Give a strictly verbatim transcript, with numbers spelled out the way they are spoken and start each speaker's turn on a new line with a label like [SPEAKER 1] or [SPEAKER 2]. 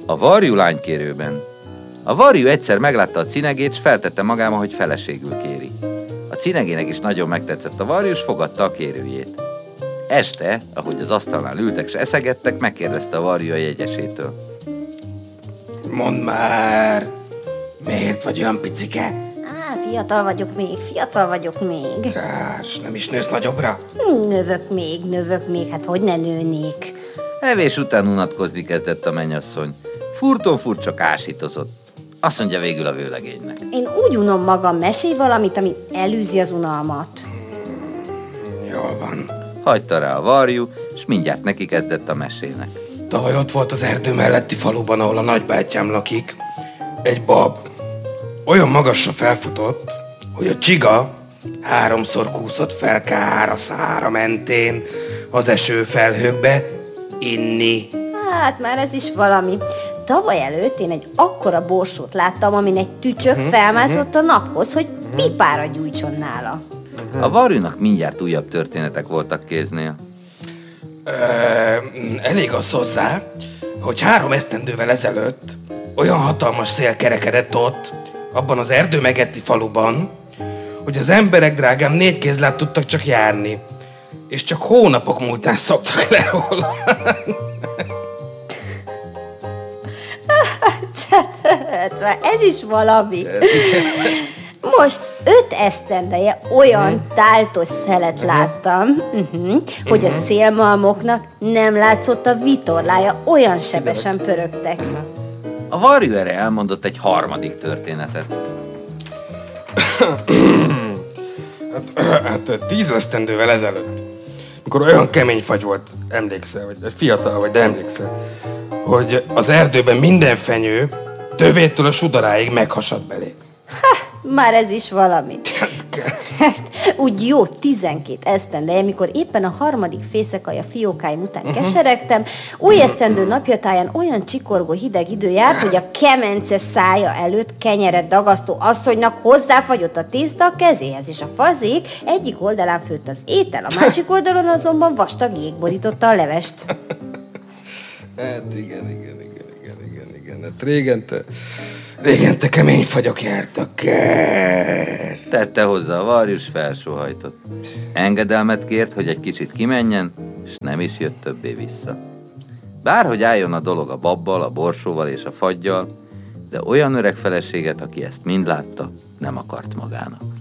[SPEAKER 1] A varjú lánykérőben. A varjú egyszer meglátta a cinegét, s feltette magáma, hogy feleségül kéri. A cinegének is nagyon megtetszett a varjú, s fogadta a kérőjét. Este, ahogy az asztalnál ültek s eszegettek, megkérdezte a varjú a jegyesétől.
[SPEAKER 2] Mondd már, miért vagy olyan picike?
[SPEAKER 3] Á, fiatal vagyok még, fiatal vagyok még.
[SPEAKER 2] Ás, nem is nősz nagyobbra?
[SPEAKER 3] Növök még, növök még, hát hogy ne nőnék?
[SPEAKER 1] Evés után unatkozni kezdett a mennyasszony. Furton furt csak ásítozott. Azt mondja végül a vőlegénynek.
[SPEAKER 3] Én úgy unom magam, mesélj valamit, ami elűzi az unalmat.
[SPEAKER 2] Jól van.
[SPEAKER 1] Hagyta rá a varjú, és mindjárt neki kezdett a mesének.
[SPEAKER 2] Tavaly ott volt az erdő melletti faluban, ahol a nagybátyám lakik, egy bab. Olyan magasra felfutott, hogy a csiga háromszor kúszott fel Kára szára mentén az esőfelhőkbe inni.
[SPEAKER 3] Hát már ez is valami. Tavaly előtt én egy akkora borsót láttam, amin egy tücsök uh-huh, felmászott uh-huh. a naphoz, hogy pipára gyújtson nála.
[SPEAKER 1] A varjúnak mindjárt újabb történetek voltak kéznél.
[SPEAKER 2] Ö, elég az hozzá, hogy három esztendővel ezelőtt olyan hatalmas szél kerekedett ott, abban az erdő megetti faluban, hogy az emberek, drágám, négy kézláb tudtak csak járni, és csak hónapok múltán szoktak le róla.
[SPEAKER 3] Ez is valami. Most öt esztendeje olyan táltos szelet láttam, uh-huh, hogy a szélmalmoknak nem látszott a vitorlája, olyan sebesen pörögtek.
[SPEAKER 1] A varjú erre elmondott egy harmadik történetet.
[SPEAKER 2] hát, hát tíz esztendővel ezelőtt, mikor olyan kemény fagy volt, emlékszel, vagy fiatal vagy, de emlékszel, hogy az erdőben minden fenyő tövétől a sudaráig meghasadt belé.
[SPEAKER 3] Ha, már ez is valami. Úgy jó tizenkét esztendeje, mikor éppen a harmadik fészekalja fiókáim után uh-huh. keseregtem, új esztendő napjatáján olyan csikorgó hideg idő járt, hogy a kemence szája előtt kenyeret dagasztó asszonynak hozzáfagyott a tészta a kezéhez, és a fazék egyik oldalán főtt az étel, a másik oldalon azonban vastag jég borította a levest.
[SPEAKER 2] Hát igen, igen, igen, igen, igen, igen. Hát régen te, régen te kemény fagyok jártak.
[SPEAKER 1] Tette hozzá a varjú, s felsóhajtott. Engedelmet kért, hogy egy kicsit kimenjen, és nem is jött többé vissza. Bárhogy álljon a dolog a babbal, a borsóval és a faggyal, de olyan öreg feleséget, aki ezt mind látta, nem akart magának.